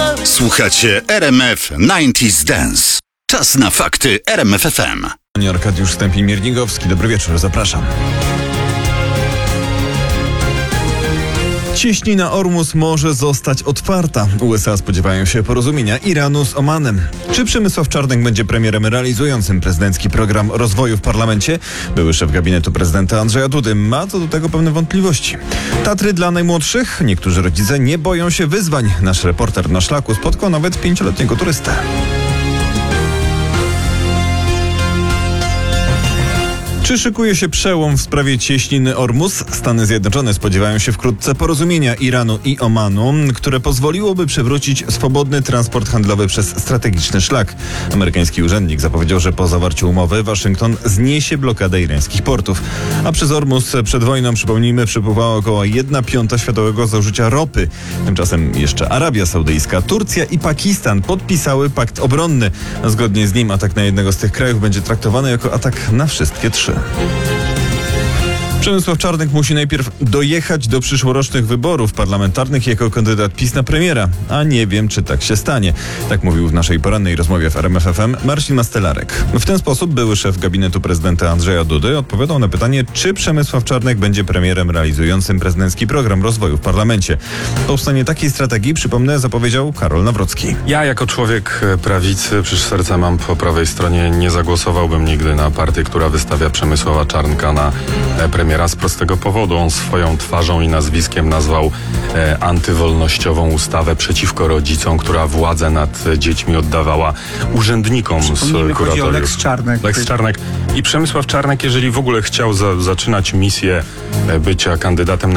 Słuchacie RMF 90s Dance. Czas na fakty RMF FM. Arkadiusz Stępień-Miernikowski. Dobry wieczór, zapraszam. Cieśnina Ormus może zostać otwarta. USA spodziewają się porozumienia Iranu z Omanem. Czy Przemysław Czarnek będzie premierem realizującym prezydencki program rozwoju w parlamencie? Były szef gabinetu prezydenta Andrzeja Dudy ma co do tego pewne wątpliwości. Tatry dla najmłodszych? Niektórzy rodzice nie boją się wyzwań. Nasz reporter na szlaku spotkał nawet 5-letniego turystę. Czy szykuje się przełom w sprawie cieśniny Ormus? Stany Zjednoczone spodziewają się wkrótce porozumienia Iranu i Omanu, które pozwoliłoby przywrócić swobodny transport handlowy przez strategiczny szlak. Amerykański urzędnik zapowiedział, że po zawarciu umowy Waszyngton zniesie blokadę irańskich portów. A przez Ormus przed wojną, przypomnijmy, przepływała około 1/5 światowego zużycia ropy. Tymczasem jeszcze Arabia Saudyjska, Turcja i Pakistan podpisały pakt obronny. Zgodnie z nim atak na jednego z tych krajów będzie traktowany jako atak na wszystkie trzy. Przemysław Czarnek musi najpierw dojechać do przyszłorocznych wyborów parlamentarnych jako kandydat PiS na premiera, a nie wiem, czy tak się stanie. Tak mówił w naszej porannej rozmowie w RMF FM Marcin Mastelarek. W ten sposób były szef gabinetu prezydenta Andrzeja Dudy odpowiadał na pytanie, czy Przemysław Czarnek będzie premierem realizującym prezydencki program rozwoju w parlamencie. Powstanie takiej strategii, przypomnę, zapowiedział Karol Nawrocki. Ja jako człowiek prawicy, przecież serce mam po prawej stronie, nie zagłosowałbym nigdy na partię, która wystawia Przemysława Czarnka na premiera z prostego powodu. On swoją twarzą i nazwiskiem nazwał antywolnościową ustawę przeciwko rodzicom, która władzę nad dziećmi oddawała urzędnikom z kuratoriów. Lex Czarnek. Lex Czarnek. I Przemysław Czarnek, jeżeli w ogóle chciał zaczynać misję bycia kandydatem